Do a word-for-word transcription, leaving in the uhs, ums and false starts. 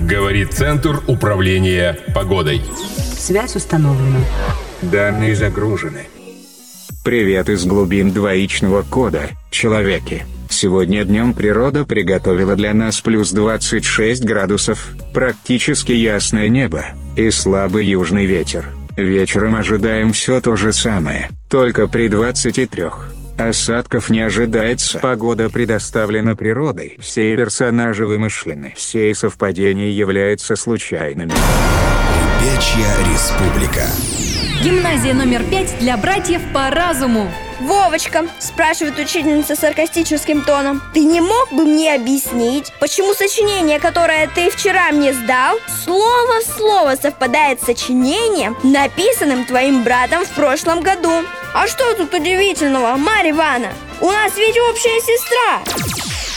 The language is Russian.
Говорит Центр управления погодой. Связь установлена. Данные загружены. Привет из глубин двоичного кода, человеки. Сегодня днем природа приготовила для нас плюс двадцать шесть градусов, практически ясное небо, и слабый южный ветер. Вечером ожидаем все то же самое, только при двадцати трёх. Осадков не ожидается. Погода предоставлена природой. Все персонажи вымышлены. Все совпадения являются случайными. Рыбячья республика. Гимназия номер пять для братьев по разуму. Вовочка, спрашивает учительница саркастическим тоном, ты не мог бы мне объяснить, почему сочинение, которое ты вчера мне сдал, слово в слово совпадает с сочинением, написанным твоим братом в прошлом году? А что тут удивительного, Марья Ивановна? У нас ведь общая сестра.